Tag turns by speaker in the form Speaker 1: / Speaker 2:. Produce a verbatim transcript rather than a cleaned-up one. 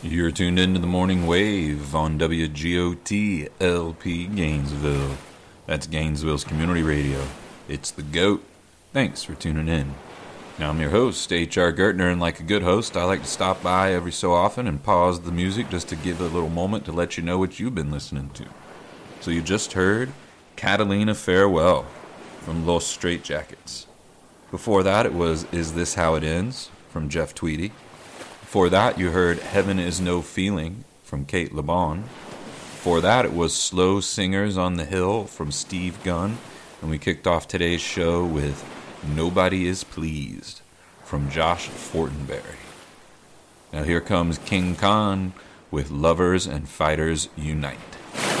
Speaker 1: You're tuned into the Morning Wave on W G O T L P Gainesville. That's Gainesville's community radio. It's the GOAT. Thanks for tuning in. Now, I'm your host, H R Gertner, and like a good host, I like to stop by every so often and pause the music just to give a little moment to let you know what you've been listening to. So you just heard Catalina Farewell from Los Straitjackets. Before that, it was Is This How It Ends from Jeff Tweedy. Before that, you heard Heaven Is No Feeling from Kate LeBon. Before that, it was Slow Singers on the Hill from Steve Gunn. And we kicked off today's show with Nobody Is Pleased from Josh Fortenberry. Now here comes King Khan with Lovers and Fighters Unite.